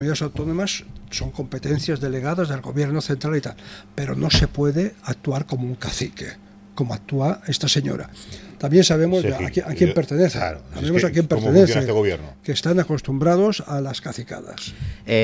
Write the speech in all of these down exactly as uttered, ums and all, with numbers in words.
comunidades autónomas son competencias delegadas del gobierno central y tal, pero no se puede actuar como un cacique, como actúa esta señora. También sabemos sí, a, a, a quién yo, pertenece, claro, sabemos es que, a quién pertenece, este gobierno. Que están acostumbrados a las cacicadas.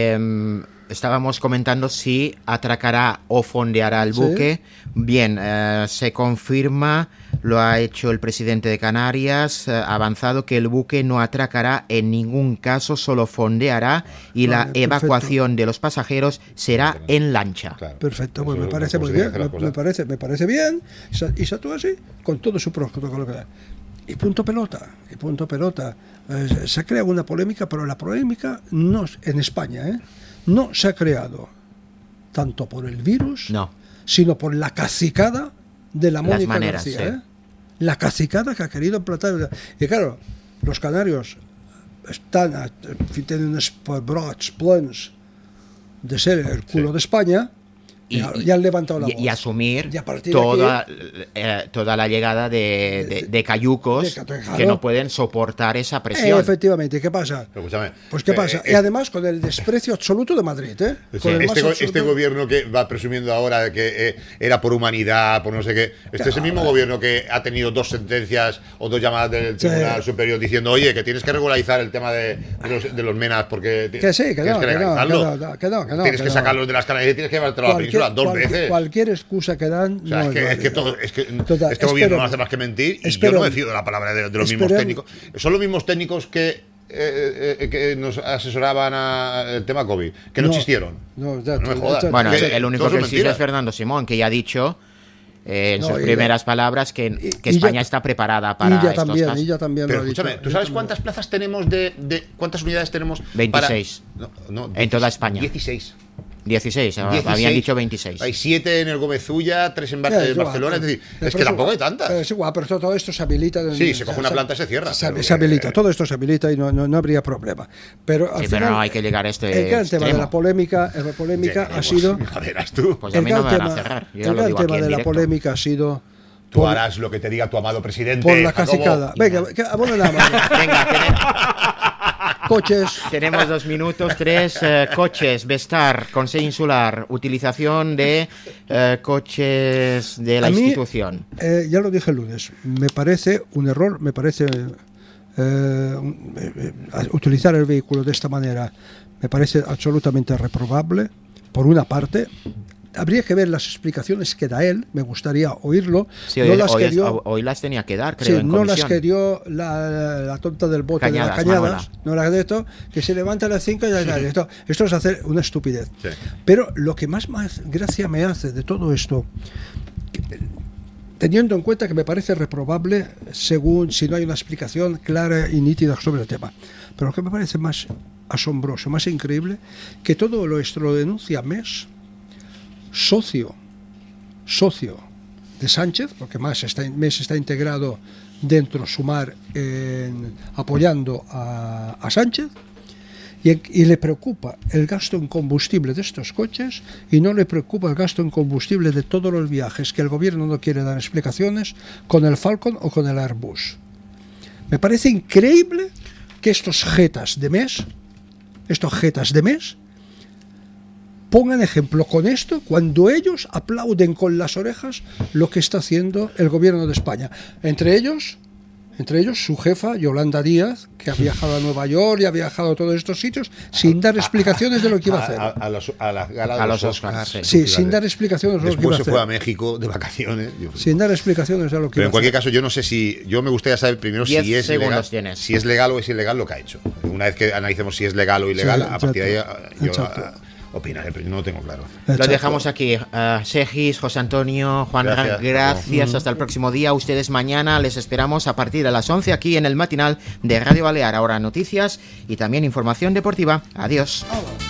Eh, estábamos comentando si atracará o fondeará el buque. ¿Sí? Bien, eh, se confirma, lo ha hecho el presidente de Canarias, eh, avanzado que el buque no atracará en ningún caso, solo fondeará y vale, la perfecto. evacuación de los pasajeros será en lancha. Claro. Perfecto, pues me parece muy bien, me, me parece, me parece bien, y se actúa así, con todo su protocolo. Y punto pelota, y punto pelota. Eh, se ha creado una polémica, pero la polémica no en España, ¿eh? no se ha creado tanto por el virus, no. sino por la cacicada de la Mónica maneras, García. Sí. ¿eh? La cacicada que ha querido implantar. Y claro, los canarios están, tienen unos brots plans de ser el culo sí. de España. Y, y, ya han levantado la y, voz. y asumir y toda, aquí, eh, toda la llegada de, de, de cayucos de, de, claro. que no pueden soportar esa presión. Eh, efectivamente, ¿qué pasa? Pero, escúchame, pues ¿qué pasa? Eh, y además con el desprecio absoluto de Madrid. ¿eh? Sí, este, absoluto... este gobierno que va presumiendo ahora que eh, era por humanidad, por no sé qué, este claro, es el mismo vale. gobierno que ha tenido dos sentencias o dos llamadas del Tribunal sí. Superior diciendo, oye, que tienes que regularizar el tema de, de, los, de los menas porque que sí, que tienes no, que regularizarlo. Que no, que no, que no, tienes que que no. sacarlos de las Canarias y tienes que llevártelo a la península dos cualquier, veces. Cualquier excusa que dan. O sea, no es, que, es, es que todo, es que Total, este gobierno no hace más que mentir y espero, yo no me fío de la palabra de, de los espero, mismos técnicos. Son los mismos técnicos que, eh, eh, que nos asesoraban al tema COVID, que no, no existieron. No, ya, no me jodas. Ya, bueno, el único que existe es Fernando Simón, que ya ha dicho eh, en no, sus primeras ya, palabras que, que España ya, está preparada para y ya estos también, casos. Y ya también Pero lo escúchame, dicho, ¿tú sabes cuántas plazas tenemos de, de cuántas unidades tenemos? veintiséis. Para, no, no, en toda España. dieciséis. dieciséis, dieciséis, habían dicho veintiséis. Hay siete en el Gómez-Ulla, tres en, Bar yeah, en Barcelona, igual, es decir, es que tampoco hay tantas. Es igual, pero todo esto se habilita. Sí, se coge una planta y se cierra. Se, pero, se habilita, eh, todo esto se habilita y no, no, no habría problema. Pero, al sí, final, pero no hay que llegar a este el gran extremo. tema de la polémica, la polémica ha sido... Verás tú. Pues a mí no me van a cerrar. El gran tema de la polémica ha sido... Tú por, harás lo que te diga tu amado presidente. Por la cacicada. Venga, que abone la mano. Venga, tenemos, coches. Tenemos dos minutos, tres. Eh, coches, Vestar, Consell Insular, utilización de eh, coches de la a institución. Mí, eh, ya lo dije el lunes. Me parece un error, me parece eh, un, eh, utilizar el vehículo de esta manera. Me parece absolutamente reprobable. Por una parte. Habría que ver las explicaciones que da él, me gustaría oírlo. Sí, hoy, no las hoy, que dio, hoy las tenía que dar, creo, sí, en no comisión. las que dio la, la tonta del bote Cañadas, de las Cañadas, Manuela. No las de esto, que se levanta a las cinco y ya, esto, esto es hacer una estupidez. Sí. Pero lo que más, más gracia me hace de todo esto, que, teniendo en cuenta que me parece reprobable según si no hay una explicación clara y nítida sobre el tema, pero lo que me parece más asombroso, más increíble, que todo lo esto lo denuncia M E S, socio socio de Sánchez, porque más está, M E S está integrado dentro Sumar en, apoyando a, a Sánchez y, y le preocupa el gasto en combustible de estos coches y no le preocupa el gasto en combustible de todos los viajes que el gobierno no quiere dar explicaciones con el Falcon o con el Airbus. Me parece increíble que estos jetas de M E S estos jetas de M E S pongan ejemplo con esto cuando ellos aplauden con las orejas lo que está haciendo el gobierno de España. Entre ellos, entre ellos su jefa, Yolanda Díaz, que ha viajado a Nueva York y ha viajado a todos estos sitios sin dar explicaciones de lo que iba a hacer. A, a, a, los, a la gala de a los Oscars. Oscars. Sí, sin dar explicaciones de lo que iba a hacer. Después se fue a México de vacaciones. Sin dar explicaciones de lo que Pero iba a hacer. en cualquier caso, yo no sé si... Yo me gustaría saber primero si es, legal, tienes. si es legal o es ilegal lo que ha hecho. Una vez que analicemos si es legal o ilegal, sí, a partir de ahí yo... Exacto. Opinaré, pero no lo tengo claro. Exacto. Lo dejamos aquí. Uh, Segis, José Antonio, Juan, gracias. gracias. Hasta el próximo día. Ustedes mañana les esperamos a partir de las once aquí en el matinal de Radio Balear. Ahora noticias y también información deportiva. Adiós. Hola.